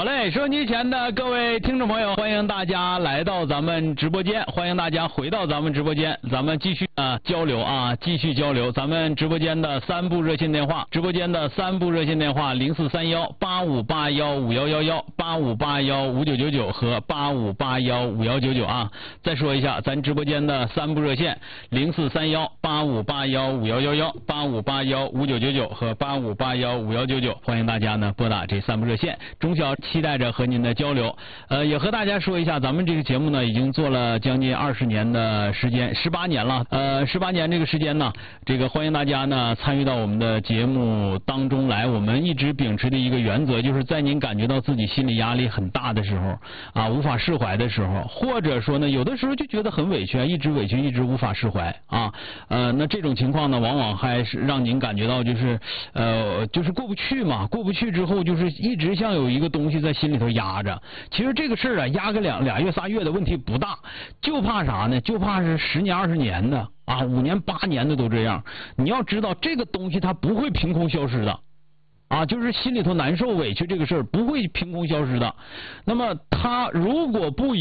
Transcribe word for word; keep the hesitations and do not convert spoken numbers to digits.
好嘞，收音机前的各位听众朋友，欢迎大家来到咱们直播间，欢迎大家回到咱们直播间，咱们继续啊交流啊，继续交流。咱们直播间的三部热线电话，直播间的三部热线电话零四三幺八五八幺五幺幺幺、八五八幺五九九九和八五八幺五幺九九啊。再说一下，咱直播间的三部热线零四三幺八五八幺五幺幺幺、八五八幺五九九九和八五八幺五幺九九，欢迎大家呢拨打这三部热线。中小期待着和您的交流，呃，也和大家说一下，咱们这个节目呢，已经做了将近二十年的时间，十八年了，呃，十八年这个时间呢，这个欢迎大家呢参与到我们的节目当中来。我们一直秉持的一个原则，就是在您感觉到自己心理压力很大的时候，啊，无法释怀的时候，或者说呢，有的时候就觉得很委屈，一直委屈，一直无法释怀啊，呃，那这种情况呢，往往还是让您感觉到就是，呃，就是过不去嘛，过不去之后，就是一直像有一个东西在心里头压着。其实这个事儿啊，压个两俩月仨月的问题不大，就怕啥呢？就怕是十年二十年的啊，五年八年的都这样。你要知道，这个东西它不会凭空消失的啊，就是心里头难受委屈这个事儿不会凭空消失的。那么它如果不